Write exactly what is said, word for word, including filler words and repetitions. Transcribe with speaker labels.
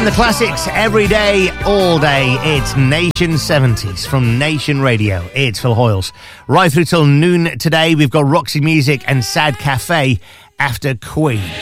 Speaker 1: Playing the classics every day, all day. It's Nation seventies from Nation Radio. It's Phil Hoyles. Right through till noon today, we've got Roxy Music and Sad Cafe after Queen.